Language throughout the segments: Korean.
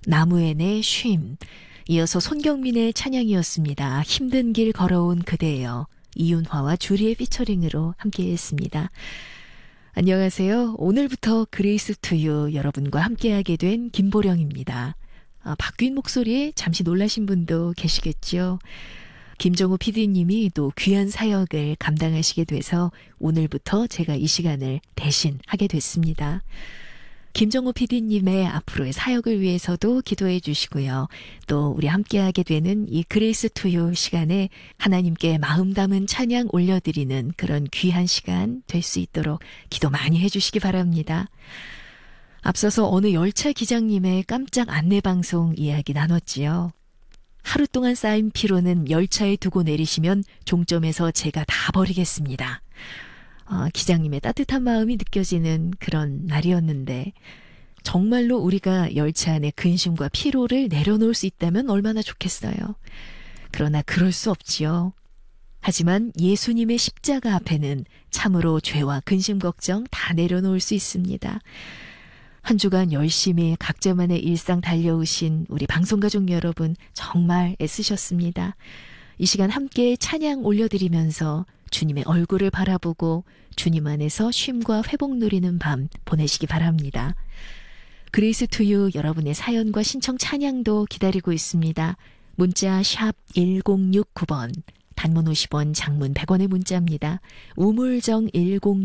나무엔의 쉼. 이어서 손경민의 찬양이었습니다. 힘든 길 걸어온 그대여. 이윤화와 주리의 피처링으로 함께했습니다. 안녕하세요. 오늘부터 그레이스 투유 여러분과 함께하게 된 김보령입니다. 바뀐 목소리에 잠시 놀라신 분도 계시겠죠. 김정우 PD님이 또 귀한 사역을 감당하시게 돼서 오늘부터 제가 이 시간을 대신 하게 됐습니다. 김정우 PD님의 앞으로의 사역을 위해서도 기도해 주시고요. 또 우리 함께하게 되는 이 그레이스 투유 시간에 하나님께 마음 담은 찬양 올려드리는 그런 귀한 시간 될 수 있도록 기도 많이 해주시기 바랍니다. 앞서서 어느 열차 기장님의 깜짝 안내방송 이야기 나눴지요. 하루 동안 쌓인 피로는 열차에 두고 내리시면 종점에서 제가 다 버리겠습니다. 기장님의 따뜻한 마음이 느껴지는 그런 날이었는데 정말로 우리가 열차 안에 근심과 피로를 내려놓을 수 있다면 얼마나 좋겠어요. 그러나 그럴 수 없지요. 하지만 예수님의 십자가 앞에는 참으로 죄와 근심 걱정 다 내려놓을 수 있습니다. 한 주간 열심히 각자만의 일상 달려오신 우리 방송가족 여러분 정말 애쓰셨습니다. 이 시간 함께 찬양 올려드리면서 주님의 얼굴을 바라보고 주님 안에서 쉼과 회복 누리는 밤 보내시기 바랍니다. 그레이스 투유 여러분의 사연과 신청 찬양도 기다리고 있습니다. 문자 샵 1069번, 단문 50원, 장문 100원의 문자입니다. 우물정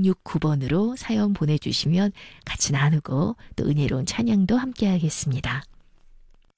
1069번으로 사연 보내주시면 같이 나누고 또 은혜로운 찬양도 함께 하겠습니다.